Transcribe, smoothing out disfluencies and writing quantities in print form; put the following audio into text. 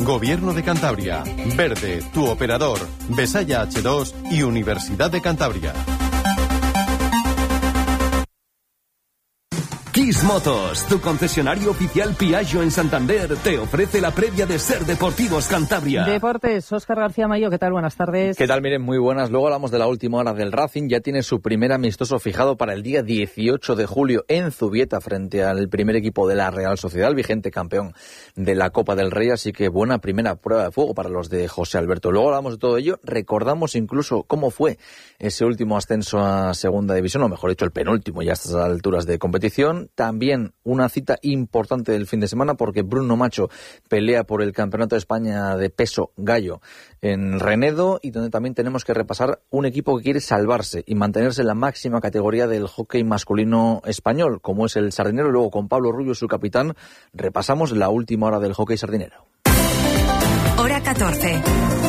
Gobierno de Cantabria, Verde, tu operador, Besaya H2 y Universidad de Cantabria. Kiss Motos, tu concesionario oficial Piaggio en Santander, te ofrece la previa de Ser Deportivos Cantabria. Deportes, Óscar García Mayo, ¿qué tal? Buenas tardes. ¿Qué tal? Miren, muy buenas. Luego hablamos de la última hora del Racing. Ya tiene su primer amistoso fijado para el día 18 de julio en Zubieta frente al primer equipo de la Real Sociedad, el vigente campeón de la Copa del Rey. Así que buena primera prueba de fuego para los de José Alberto. Luego hablamos de todo ello. Recordamos incluso cómo fue ese último ascenso a Segunda División, o mejor dicho, el penúltimo ya a estas alturas de competición. También una cita importante del fin de semana porque Bruno Macho pelea por el Campeonato de España de peso gallo en Renedo, y donde también tenemos que repasar un equipo que quiere salvarse y mantenerse en la máxima categoría del hockey masculino español, como es el Sardinero. Luego con Pablo Rubio, su capitán, repasamos la última hora del hockey sardinero. Hora 14.